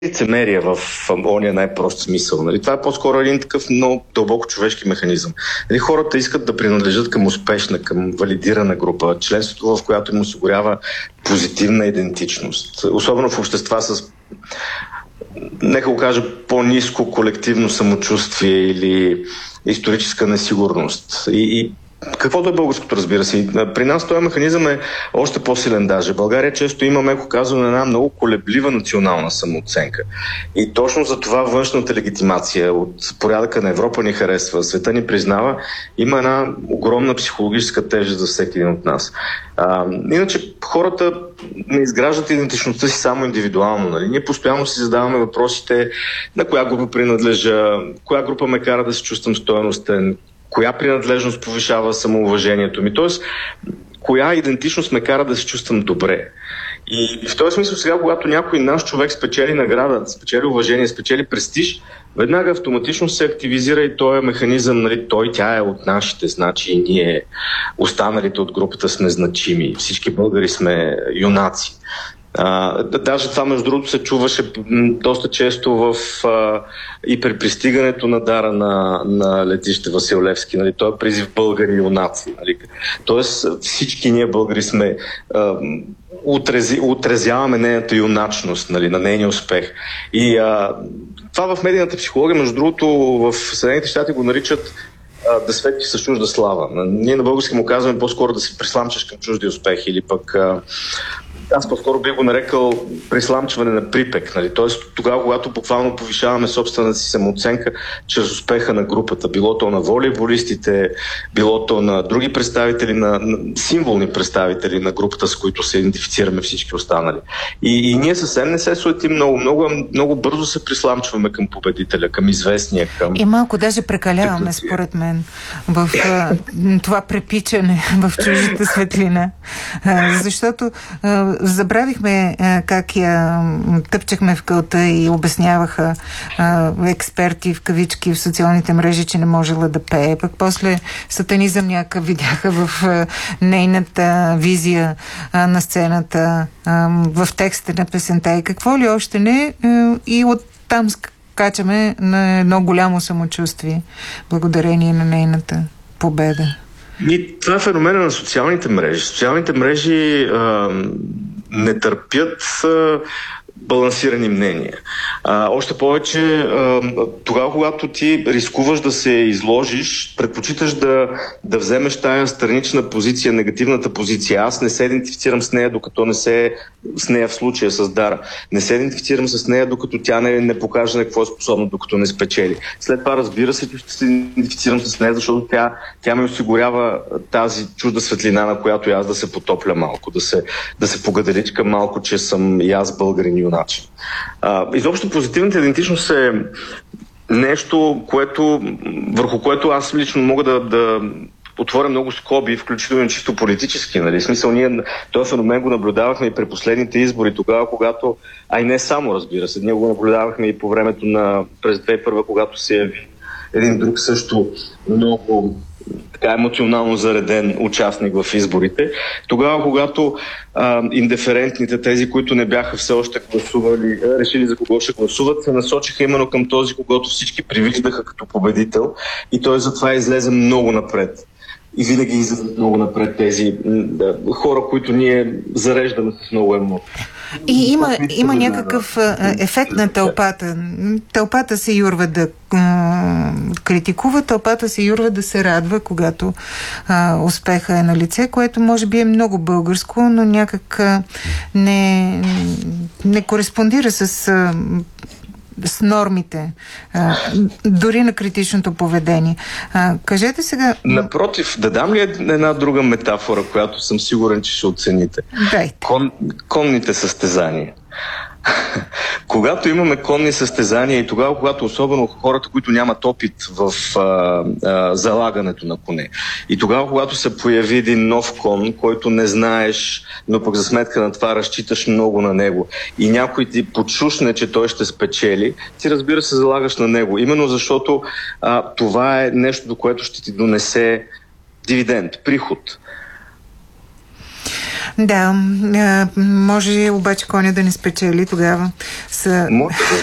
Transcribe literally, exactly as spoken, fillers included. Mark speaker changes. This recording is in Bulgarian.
Speaker 1: лицемерие в ония най-прост смисъл. Нали? Това е по-скоро един такъв много дълбоко човешки механизъм. Нали? Хората искат да принадлежат към успешна, към валидирана група, членството в която им осигурява позитивна идентичност. Особено в общества с, нека го кажа, по-ниско колективно самочувствие или историческа несигурност. И, и каквото е българското, разбира се. При нас този механизъм е още по-силен даже. България често има, меко казано, една много колеблива национална самооценка. И точно за това външната легитимация от порядъка на Европа ни харесва, света ни признава, има една огромна психологическа тежест за всеки един от нас. А, иначе хората не изграждат идентичността си само индивидуално. Нали? Ние постоянно си задаваме въпросите на коя група принадлежа, коя група ме кара да се чувствам стойностен, коя принадлежност повишава самоуважението ми, т.е. коя идентичност ме кара да се чувствам добре. И в този смисъл сега, когато някой наш човек спечели награда, спечели уважение, спечели престиж, веднага автоматично се активизира и този механизъм, нали, той, тя е от нашите, значи и ние, останалите от групата сме значими, всички българи сме юнаци. А, даже това, между другото, се чуваше доста често в, а, и при пристигането на дара на, на летище Васил Левски. Нали? Той е призив българи юнаци. Нали? Тоест всички ние българи сме а, отрези, отрезяваме нейната юначност, нали? На нейния успех. И а, това в медийната психология, между другото, в Съединените щати го наричат да светиш с чужда слава. Ние на български му казваме по-скоро да се присламчаш към чужди успехи или пък а, аз по-скоро би го нарекал присламчване на припек. Нали? Тоест тогава, когато буквално повишаваме собствената си самооценка чрез успеха на групата, било то на волейболистите, било то на други представители, на, на символни представители на групата, с които се идентифицираме всички останали. И, и ние съвсем не се суетим много, много, много бързо се присламчваме към победителя, към известния, към...
Speaker 2: И малко даже прекаляваме, според мен, в а, това препичане в чуждата светлина. А, защото а, забравихме а, как я тъпчахме в кълта и обясняваха а, експерти в кавички в социалните мрежи, че не можела да пее. Пък после сатанизъм някакъв видяха в а, нейната визия а, на сцената, а, в текста на песента и какво ли още не. А, и оттам качаме на едно голямо самочувствие, благодарение на нейната победа.
Speaker 1: И това е феномена на социалните мрежи. Социалните мрежи а, не търпят а, балансирани мнения. А, още повече, а, тогава, когато ти рискуваш да се изложиш, предпочиташ да, да вземеш тая странична позиция, негативната позиция. Аз не се идентифицирам с нея, докато не се с нея в случая с Дара. Не се идентифицирам с нея, докато тя не, не покаже на какво е способна, докато не спечели. След това, разбира се, че ще се идентифицирам с нея, защото тя, тя ми осигурява тази чужда светлина, на която и аз да се потопля малко, да се, да се погаделичка малко, че съм и аз българин юнач. А, изобщо позитивната идентичност е нещо, което, върху което аз лично мога да, да отворя много скоби, включително чисто политически. Нали? В смисъл, ние този феномен го наблюдавахме и при последните избори, тогава, когато, а и не само, разбира се, ние го наблюдавахме и по времето на през две хиляди и първа, когато се яви един друг също много така емоционално зареден участник в изборите. Тогава, когато а, индиферентните, тези, които не бяха все още гласували, решили за кого ще гласуват, се насочиха именно към този, когото всички привиждаха като победител, и той затова излезе много напред. И винаги излизат много напред тези да, хора, които ние зареждаме с много емоции.
Speaker 2: И има, има някакъв ефект на тълпата. Тълпата се юрва да а, критикува, тълпата се юрва да се радва, когато а, успеха е на лице, което може би е много българско, но някак а, не, не кореспондира с... А, с нормите, а, дори на критичното поведение. А, кажете сега...
Speaker 1: Напротив, да дам ли една друга метафора, която съм сигурен, че ще оцените?
Speaker 2: Дайте.
Speaker 1: Кон, конните състезания. Когато имаме конни състезания и тогава, когато особено хората, които нямат опит в а, а, залагането на коне, и тогава, когато се появи един нов кон, който не знаеш, но пък за сметка на това разчиташ много на него и някой ти подшушне, че той ще спечели, ти, разбира се, залагаш на него. Именно защото а, това е нещо, до което ще ти донесе дивиденд, приход.
Speaker 2: Да, може обаче коня да не спечели тогава. С...
Speaker 1: Може